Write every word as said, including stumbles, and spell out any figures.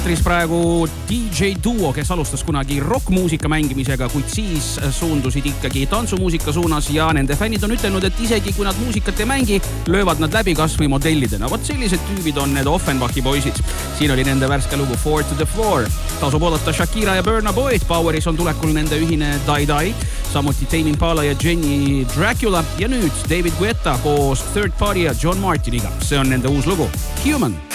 praegu D J duo, kes alustas kunagi rockmuusika mängimisega, kuid siis suundusid ikkagi tantsumuusika suunas ja nende fännid on ütelnud, et isegi kui nad muusikat ei mängi, löövad nad läbi kas või modellidena. Vot sellised tüübid on need Offenbachi poisid. Siin oli nende värske lugu Four to the Floor. Tasub oodata Shakira ja Burna Boy'd. Poweris on tulekul nende ühine Die Die, samuti Tame Impala ja Jenny Dracula ja nüüd David Guetta koos Third Party ja John Martiniga. See on nende uus lugu Human.